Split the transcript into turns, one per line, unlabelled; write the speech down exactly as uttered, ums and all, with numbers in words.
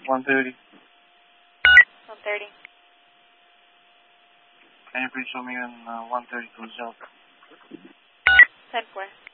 one thirty.
one thirty.
Can you please show me on uh, one thirty to South?
ten four.